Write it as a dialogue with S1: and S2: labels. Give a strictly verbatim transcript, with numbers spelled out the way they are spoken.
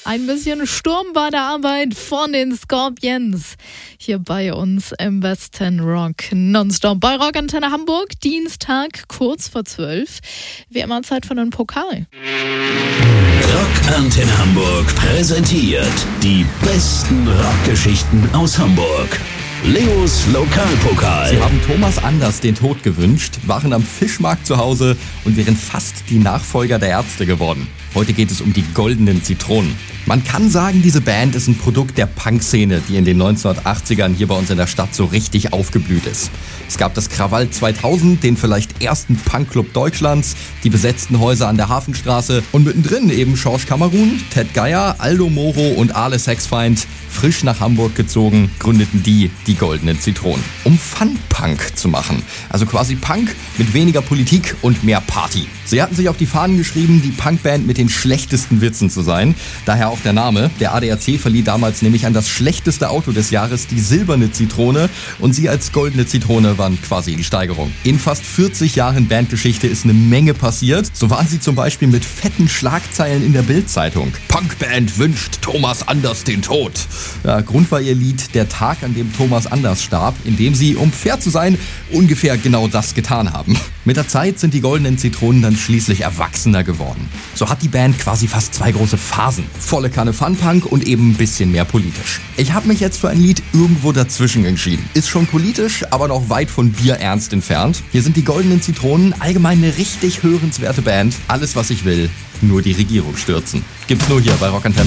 S1: Ein bisschen Sturm bei der Arbeit von den Scorpions. Hier bei uns im Westen Rock Nonstop bei Rockantenne Hamburg. Dienstag kurz vor zwölf. Wie immer Zeit für einen Pokal.
S2: Rockantenne Hamburg präsentiert die besten Rockgeschichten aus Hamburg. Leos Lokalpokal.
S3: Sie haben Thomas Anders den Tod gewünscht, waren am Fischmarkt zu Hause und wären fast die Nachfolger der Ärzte geworden. Heute geht es um die Goldenen Zitronen. Man kann sagen, diese Band ist ein Produkt der Punk-Szene, die in den neunzehnhundertachtzigern hier bei uns in der Stadt so richtig aufgeblüht ist. Es gab das Krawall zweitausend, den vielleicht ersten Punkclub Deutschlands, die besetzten Häuser an der Hafenstraße und mittendrin eben Schorsch Kamerun, Ted Geier, Aldo Moro und Ale Sexfeind. Frisch nach Hamburg gezogen, gründeten die die Goldenen Zitronen, um Fun-Punk zu machen. Also quasi Punk mit weniger Politik und mehr Party. Sie hatten sich auf die Fahnen geschrieben, die Punkband mit den schlechtesten Witzen zu sein. Daher auch der Name. Der A D A C verlieh damals nämlich an das schlechteste Auto des Jahres die silberne Zitrone und sie als goldene Zitrone waren quasi die Steigerung. In fast vierzig Jahren Bandgeschichte ist eine Menge passiert. So waren sie zum Beispiel mit fetten Schlagzeilen in der Bild-Zeitung. Punkband wünscht Thomas Anders den Tod. Ja, Grund war ihr Lied Der Tag, an dem Thomas Anders starb, in dem sie, um fair zu sein, ungefähr genau das getan haben. Mit der Zeit sind die Goldenen Zitronen dann schließlich erwachsener geworden. So hat die Band quasi fast zwei große Phasen. Volle Kanne Funpunk und eben ein bisschen mehr politisch. Ich habe mich jetzt für ein Lied irgendwo dazwischen entschieden. Ist schon politisch, aber noch weit von bierernst entfernt. Hier sind die Goldenen Zitronen, allgemein eine richtig hörenswerte Band. Alles, was ich will, nur die Regierung stürzen. Gibt's nur hier bei Rockantenne.